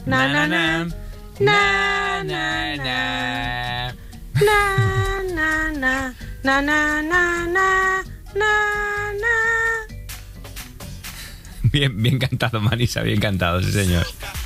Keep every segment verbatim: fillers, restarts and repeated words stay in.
na na na, na na na, na na na, na na na na, na na. Bien, bien cantado, Marisa, bien cantado, sí señor.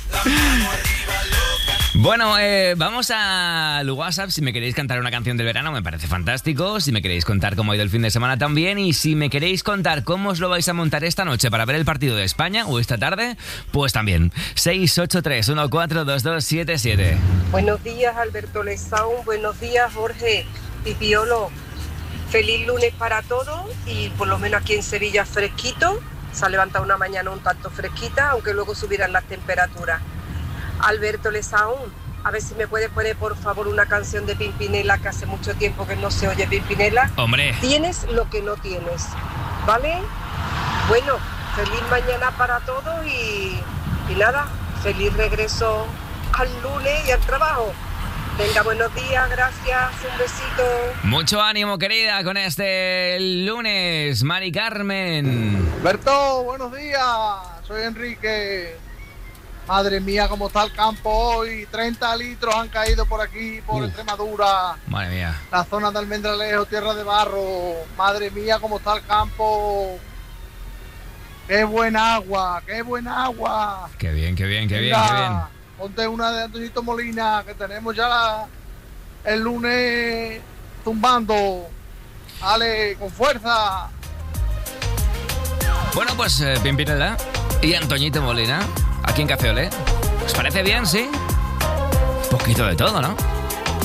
Bueno, eh, vamos al WhatsApp. Si me queréis cantar una canción del verano, me parece fantástico. Si me queréis contar cómo ha ido el fin de semana, también. Y si me queréis contar cómo os lo vais a montar esta noche para ver el partido de España o esta tarde, pues también. seis ocho tres uno cuatro dos dos siete siete. Buenos días, Alberto Lezaun. Buenos días, Jorge Pipiolo. Feliz lunes para todos y por lo menos aquí en Sevilla fresquito. Se ha levantado una mañana un tanto fresquita, aunque luego subirán las temperaturas. Alberto Lezaun, a ver si me puedes poner por favor una canción de Pimpinela, que hace mucho tiempo que no se oye Pimpinela. Hombre. Tienes lo que no tienes, ¿vale? Bueno, feliz mañana para todos y, y nada, feliz regreso al lunes y al trabajo. Venga, buenos días, gracias, un besito. Mucho ánimo, querida, con este lunes, Mari Carmen. Alberto, buenos días, soy Enrique. Madre mía, cómo está el campo hoy. treinta litros han caído por aquí, por uh, Extremadura. Madre mía. La zona de Almendralejo, Tierra de Barro. Madre mía, cómo está el campo. Qué buen agua, qué buen agua. Qué bien, qué bien, qué Venga, bien, qué bien. Ponte una de Antonito Molina, que tenemos ya la, el lunes zumbando. Dale, con fuerza. Bueno, pues eh, Pimpinela y Antoñito Molina, aquí en Café Olé. ¿Os parece bien, sí? Un poquito de todo, ¿no?